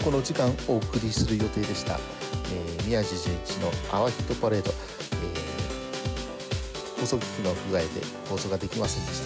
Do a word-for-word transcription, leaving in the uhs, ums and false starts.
この時間お送りする予定でした、えー、宮地純一のアワーヒットパレード、えー、放送機器の不具合で放送ができませんでした。